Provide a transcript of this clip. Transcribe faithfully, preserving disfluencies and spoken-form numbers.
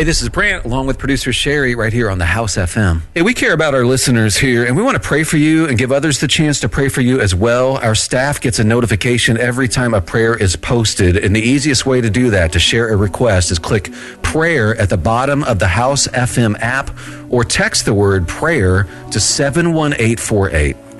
Hey, this is Brant, along with producer Sherry, right here on the House F M. Hey, we care about our listeners here, and we want to pray for you and give others the chance to pray for you as well. Our staff gets a notification every time a prayer is posted, and the easiest way to do that, to share a request, is click prayer at the bottom of the House F M app or text the word prayer to seven one eight four eight.